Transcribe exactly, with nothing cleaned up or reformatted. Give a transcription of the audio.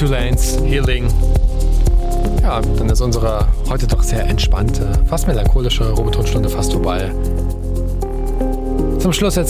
Two Lanes, Healing. Ja, dann ist unsere heute doch sehr entspannte, fast melancholische Robotonstunde fast vorbei. Zum Schluss jetzt